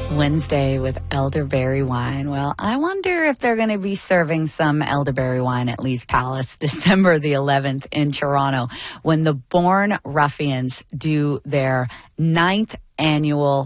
Wednesday with elderberry wine. Well, I wonder if they're going to be serving some elderberry wine at Lee's Palace December the 11th in Toronto when the Born Ruffians do their 9th annual